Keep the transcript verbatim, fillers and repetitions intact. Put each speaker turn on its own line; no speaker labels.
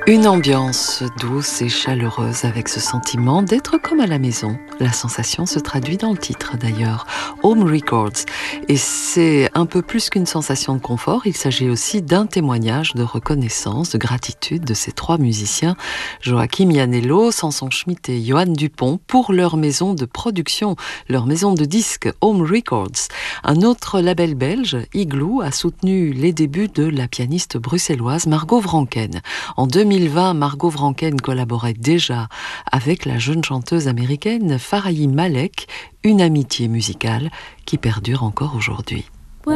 Une ambiance douce et chaleureuse avec ce sentiment d'être comme à la maison. La sensation se traduit dans le titre d'ailleurs, Home Records. Et c'est un peu plus qu'une sensation de confort, il s'agit aussi d'un témoignage de reconnaissance, de gratitude de ces trois musiciens, Joachim Iannello, Samson Schmitt et Johan Dupont, pour leur maison de production, leur maison de disques Home Records. Un autre label belge, Igloo, a soutenu les débuts de la pianiste bruxelloise Margot Vrancken. En deux mille vingt, Margot Vrancken collaborait déjà avec la jeune chanteuse américaine Farahi Malek, une amitié musicale qui perdure encore aujourd'hui.